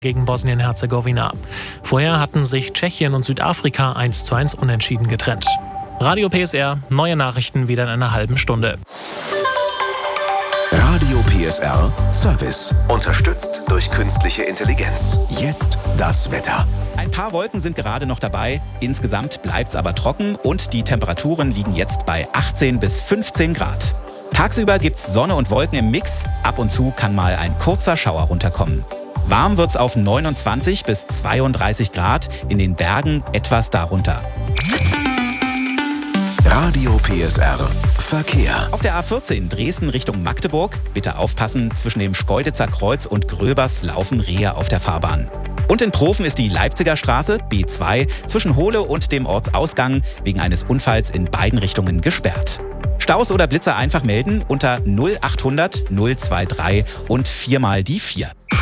gegen Bosnien-Herzegowina. Vorher hatten sich Tschechien und Südafrika 1:1 unentschieden getrennt. Radio PSR, neue Nachrichten wieder in einer halben Stunde. Radio PSR Service. Unterstützt durch künstliche Intelligenz. Jetzt das Wetter. Ein paar Wolken sind gerade noch dabei. Insgesamt bleibt es aber trocken und die Temperaturen liegen jetzt bei 18 bis 15 Grad. Tagsüber gibt's Sonne und Wolken im Mix. Ab und zu kann mal ein kurzer Schauer runterkommen. Warm wird's auf 29 bis 32 Grad, in den Bergen etwas darunter. Radio PSR Verkehr. Auf der A14 Dresden Richtung Magdeburg. Bitte aufpassen, zwischen dem Schkeuditzer Kreuz und Gröbers laufen Rehe auf der Fahrbahn. Und in Profen ist die Leipziger Straße B2 zwischen Hohle und dem Ortsausgang wegen eines Unfalls in beiden Richtungen gesperrt. Staus oder Blitzer einfach melden unter 0800 023 und 4 mal die 4.